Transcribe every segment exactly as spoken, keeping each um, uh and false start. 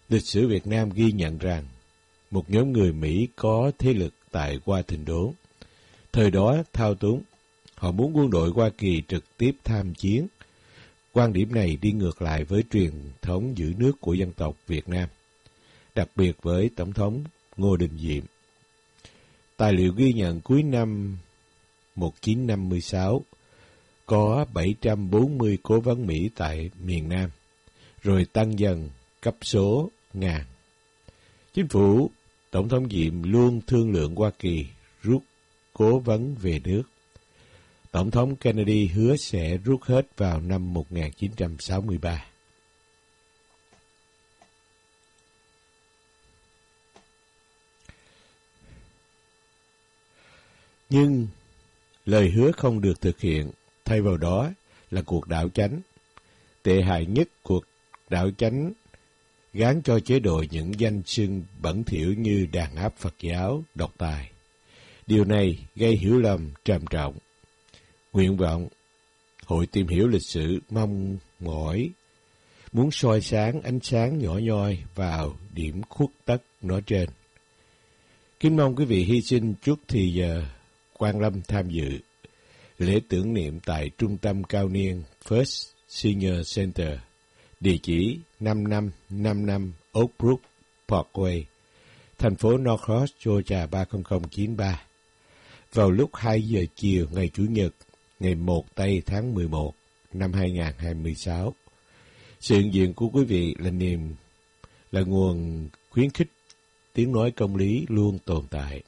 Lịch sử Việt Nam ghi nhận rằng một nhóm người Mỹ có thế lực tại Washington, thời đó thao túng, họ muốn quân đội Hoa Kỳ trực tiếp tham chiến. Quan điểm này đi ngược lại với truyền thống giữ nước của dân tộc Việt Nam, đặc biệt với Tổng thống Ngô Đình Diệm. Tài liệu ghi nhận cuối năm một nghìn chín trăm năm mươi sáu có bảy trăm bốn mươi cố vấn Mỹ tại miền Nam, rồi tăng dần cấp số ngàn. Chính phủ Tổng thống Diệm luôn thương lượng Hoa Kỳ rút cố vấn về nước. Tổng thống Kennedy hứa sẽ rút hết vào năm một nghìn chín trăm sáu mươi ba. Nhưng lời hứa không được thực hiện, thay vào đó là cuộc đảo chánh. Tệ hại nhất cuộc đảo chánh gán cho chế độ những danh xưng bẩn thỉu như đàn áp Phật giáo, độc tài. Điều này gây hiểu lầm trầm trọng. Nguyện vọng Hội Tìm Hiểu Lịch Sử mong mỏi muốn soi sáng ánh sáng nhỏ nhoi vào điểm khuất tất nói trên. Kính mong quý vị hy sinh chút thì giờ quan lâm tham dự lễ tưởng niệm tại Trung tâm Cao niên First Senior Center, địa chỉ năm năm năm năm Oak Brook Parkway, thành phố Norcross, Georgia ba không không chín ba, vào lúc hai giờ chiều ngày Chủ nhật, ngày một tây tháng mười một năm hai nghìn không trăm hai mươi sáu. Sự hiện diện của quý vị là niềm là nguồn khuyến khích tiếng nói công lý luôn tồn tại.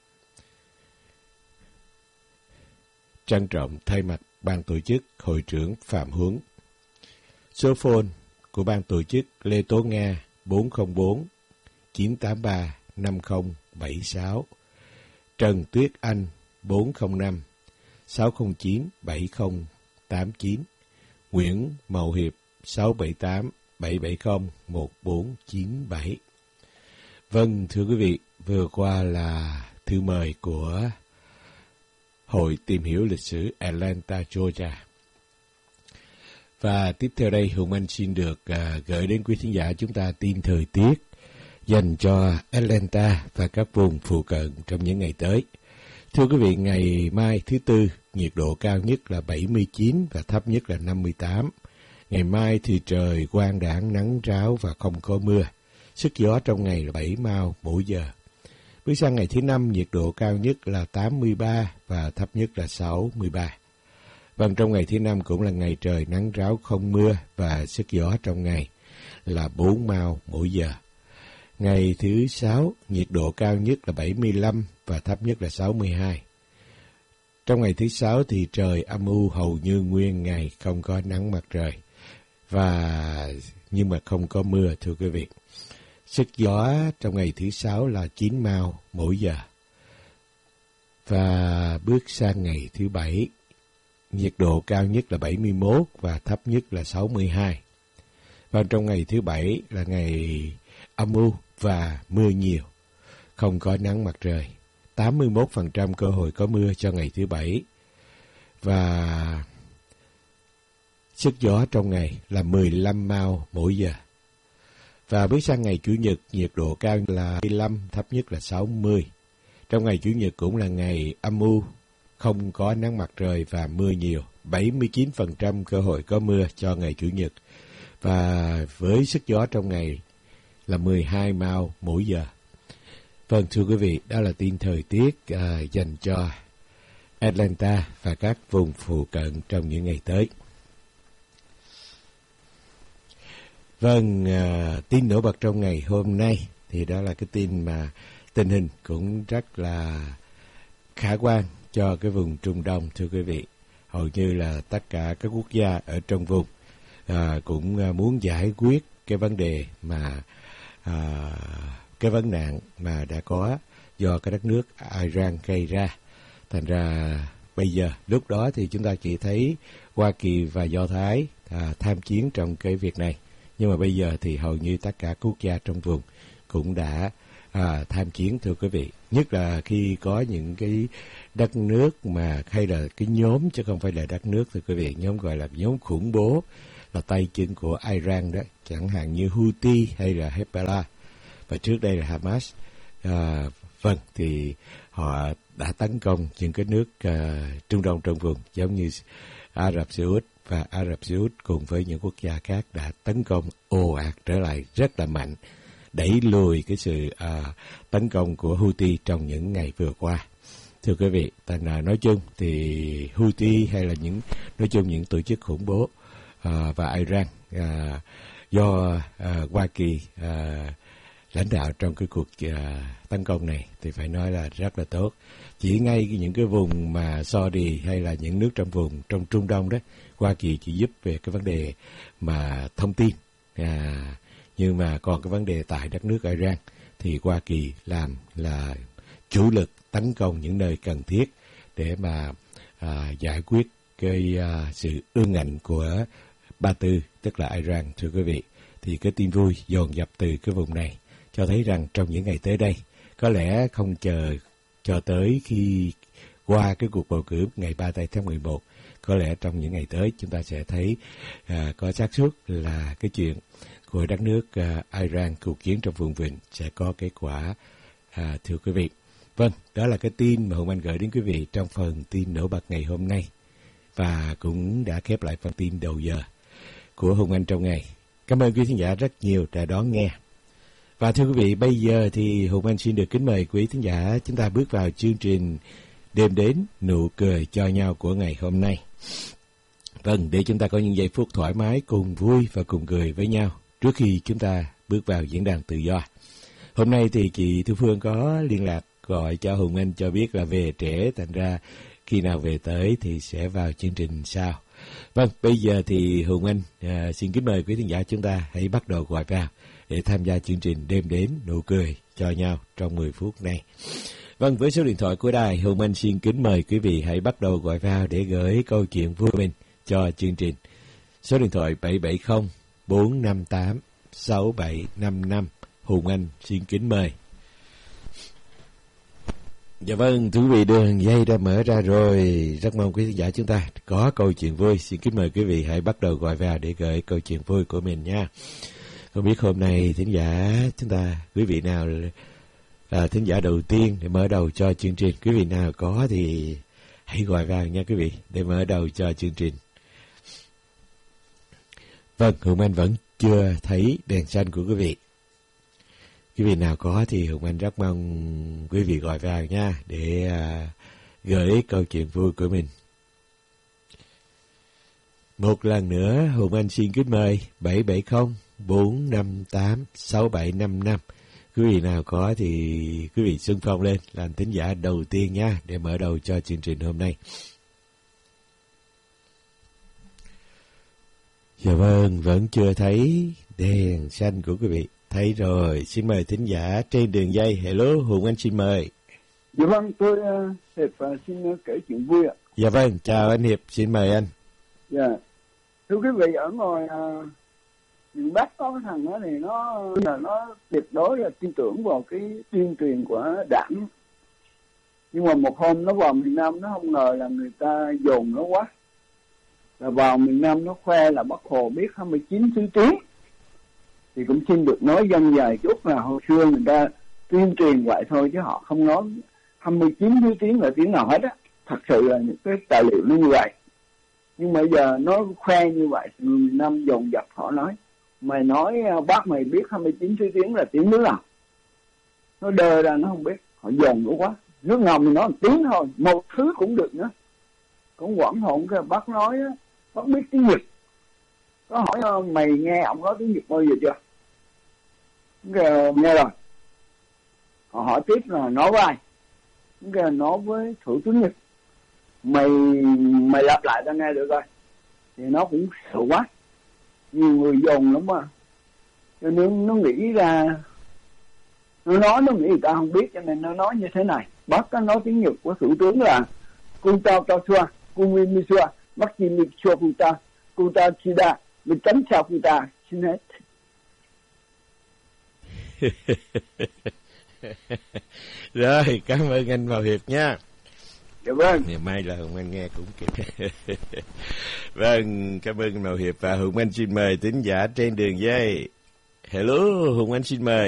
Trân trọng thay mặt ban tổ chức, Hội trưởng Phạm Huấn. Số phone của ban tổ chức Lê Tố Nga bốn không bốn chín tám ba năm không bảy sáu, Trần Tuyết Anh bốn không năm sáu không chín bảy không tám chín, Nguyễn Mậu Hiệp sáu bảy tám bảy bảy không một bốn chín bảy. Vâng, thưa quý vị, vừa qua là thư mời của Hội Tìm Hiểu Lịch Sử Atlanta, Georgia. Và tiếp theo đây, Hùng Anh xin được uh, gửi đến quý thính giả chúng ta tin thời tiết dành cho Atlanta và các vùng phụ cận trong những ngày tới. Thưa quý vị, ngày mai thứ Tư, nhiệt độ cao nhất là bảy mươi chín và thấp nhất là năm mươi tám. Ngày mai thì trời quang đãng, nắng ráo và không có mưa. Sức gió trong ngày là bảy mile mỗi giờ. Bước sang ngày thứ Năm, nhiệt độ cao nhất là tám mươi ba và thấp nhất là sáu mươi ba. Vâng, trong ngày thứ Năm cũng là ngày trời nắng ráo không mưa và sức gió trong ngày là bốn mile mỗi giờ. Ngày thứ Sáu, nhiệt độ cao nhất là bảy mươi lăm và thấp nhất là sáu mươi hai. Trong ngày thứ Sáu thì trời âm u hầu như nguyên ngày, không có nắng mặt trời và nhưng mà không có mưa, thưa quý vị. Sức gió trong ngày thứ Sáu là chín mile mỗi giờ. Và bước sang ngày thứ Bảy, nhiệt độ cao nhất là bảy mươi mốt và thấp nhất là sáu mươi hai. Và trong ngày thứ Bảy là ngày âm u và mưa nhiều, không có nắng mặt trời. tám mươi mốt phần trăm cơ hội có mưa cho ngày thứ Bảy. Và sức gió trong ngày là mười lăm mile mỗi giờ. Và bước sang ngày Chủ nhật, nhiệt độ cao là mười lăm, thấp nhất là sáu mươi. Trong ngày Chủ nhật cũng là ngày âm u, không có nắng mặt trời và mưa nhiều. bảy mươi chín phần trăm cơ hội có mưa cho ngày Chủ nhật. Và với sức gió trong ngày là mười hai mile mỗi giờ. Vâng, thưa quý vị, đó là tin thời tiết à, dành cho Atlanta và các vùng phụ cận trong những ngày tới. Vâng, à, tin nổi bật trong ngày hôm nay thì đó là cái tin mà tình hình cũng rất là khả quan cho cái vùng Trung Đông, thưa quý vị. Hầu như là tất cả các quốc gia ở trong vùng à, cũng muốn giải quyết cái vấn đề mà à, cái vấn nạn mà đã có do cái đất nước Iran gây ra. Thành ra bây giờ, lúc đó thì chúng ta chỉ thấy Hoa Kỳ và Do Thái à, tham chiến trong cái việc này. Nhưng mà bây giờ thì hầu như tất cả quốc gia trong vùng cũng đã à, tham chiến, thưa quý vị. Nhất là khi có những cái đất nước mà hay là cái nhóm, chứ không phải là đất nước, thưa quý vị, nhóm gọi là nhóm khủng bố, là tay chân của Iran đó, chẳng hạn như Houthi hay là Hezbollah. và trước đây là Hamas. À, vâng, thì họ đã tấn công những cái nước à, Trung Đông trong vùng, giống như Ả Rập Xê Út, và Ả Rập Xê Út cùng với những quốc gia khác đã tấn công ồ ạt trở lại rất là mạnh, đẩy lùi cái sự à, tấn công của Houthi trong những ngày vừa qua. Thưa quý vị, thành nói chung thì Houthi hay là những nói chung những tổ chức khủng bố à, và Iran à, do à, Hoa Kỳ à, lãnh đạo trong cái cuộc à, tấn công này thì phải nói là rất là tốt. Chỉ ngay những cái vùng mà Saudi hay là những nước trong vùng trong Trung Đông đó, Hoa Kỳ chỉ giúp về cái vấn đề mà thông tin, à, nhưng mà còn cái vấn đề tại đất nước Iran thì Hoa Kỳ làm là chủ lực tấn công những nơi cần thiết để mà à, giải quyết cái à, sự ương ngạnh của Ba Tư, tức là Iran. Thưa quý vị, thì cái tin vui dồn dập từ cái vùng này cho thấy rằng trong những ngày tới đây, có lẽ không chờ cho tới khi qua cái cuộc bầu cử ngày ba mươi tháng mười một, có lẽ trong những ngày tới chúng ta sẽ thấy à, có xác suất là cái chuyện của đất nước à, Iran cuộc chiến trong vùng vịnh sẽ có kết quả, à, thưa quý vị. Vâng, đó là cái tin mà Hùng Anh gửi đến quý vị trong phần tin nổi bật ngày hôm nay, và cũng đã khép lại phần tin đầu giờ của Hùng Anh trong ngày. Cảm ơn quý khán giả rất nhiều đã đón nghe. Và thưa quý vị, bây giờ thì Hùng Anh xin được kính mời quý khán giả chúng ta bước vào chương trình Đêm Đến Nụ Cười Cho Nhau của ngày hôm nay. Vâng, để chúng ta có những giây phút thoải mái cùng vui và cùng cười với nhau trước khi chúng ta bước vào diễn đàn tự do. Hôm nay thì chị Thu Phương có liên lạc gọi cho Hùng Anh cho biết là về trễ, thành ra khi nào về tới thì sẽ vào chương trình sau. Vâng, bây giờ thì Hùng Anh à, xin kính mời quý khán giả chúng ta hãy bắt đầu gọi vào để tham gia chương trình Đêm Đến Nụ Cười Cho Nhau trong mười phút này. Vâng, với số điện thoại của đài, Hùng Anh xin kính mời quý vị hãy bắt đầu gọi vào để gửi câu chuyện vui mình cho chương trình. Số điện thoại bảy bảy không bốn năm tám sáu bảy năm năm. Hùng Anh xin kính mời. Dạ vâng, thưa quý vị, đường dây đã mở ra rồi. Rất mong quý khán giả chúng ta có câu chuyện vui. Xin kính mời quý vị hãy bắt đầu gọi vào để gửi câu chuyện vui của mình nha. Không biết hôm nay thính giả chúng ta, quý vị nào là thính giả đầu tiên để mở đầu cho chương trình. Quý vị nào có thì hãy gọi vào nha quý vị, để mở đầu cho chương trình. Vâng, Hùng Anh vẫn chưa thấy đèn xanh của quý vị. Quý vị nào có thì Hùng Anh rất mong quý vị gọi vào nha, để uh, gửi câu chuyện vui của mình. Một lần nữa, Hùng Anh xin kính mời bảy bảy không bốn năm tám sáu bảy năm năm. Quý vị nào có thì quý vị xung phong lên làm thính giả đầu tiên nha, để mở đầu cho chương trình hôm nay. Dạ vâng, vẫn chưa thấy đèn xanh của quý vị. Thấy rồi, xin mời thính giả trên đường dây. Hello, Hùng Anh xin mời. Dạ vâng, tôi uh, Hiệp uh, xin uh, kể chuyện vui ạ. Dạ vâng, chào anh Hiệp, xin mời anh. Dạ, thưa quý vị, ở ngoài uh, miền Bắc có cái thằng đó thì nó là nó tuyệt đối là tin tưởng vào cái tuyên truyền của đảng. Nhưng mà một hôm nó vào miền Nam, nó không ngờ là người ta dồn nó quá. Là vào miền Nam nó khoe là Bác Hồ biết hai mươi chín thứ tiếng. Thì cũng xin được nói dân dài chút là hồi xưa người ta tuyên truyền vậy thôi, chứ họ không nói hai mươi chín thứ tiếng là tiếng nào hết á. Thật sự là những cái tài liệu nó như vậy. Nhưng mà giờ nó khoe như vậy thì người miền Nam dồn dập họ nói: mày nói bác mày biết hai mươi chín thứ tiếng là tiếng nước nào? Nó đơ ra nó không biết, họ dồn nó quá. Nước ngầm thì nói một tiếng thôi, một thứ cũng được nữa. Cũng quẩn hồn cái bác nói á, bác biết tiếng Nhật. Nó hỏi mày nghe ông nói tiếng Nhật bao giờ chưa? Cái, nghe rồi. Họ hỏi tiếp là nói với ai? Cái, nói với thủ tướng Nhật. Mày mày lặp lại ta nghe được rồi. Thì nó cũng sợ quá. Nhiều người dồn lắm mà. Cho nên nó nghĩ ra, nó nói nó nghĩ người ta không biết, cho nên nó nói như thế này. Bác có nói tiếng Nhật của thủ tướng là Kun tao tao chua, kun mi mi chua, mắc chi mi chua kun ta, kun ta chi đa, mình tránh chào kun ta, xin hết. Rồi, cảm ơn anh Màu Hiệp nha. Dạ vâng. Ngày mai là Hùng Anh nghe cũng kịp. Vâng, cảm ơn anh Màu Hiệp, và Hùng Anh xin mời thính giả trên đường dây. Hello, Hùng Anh xin mời.